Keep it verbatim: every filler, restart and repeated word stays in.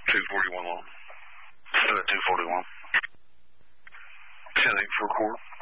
two forty-one long. two forty-one. ten eight for court.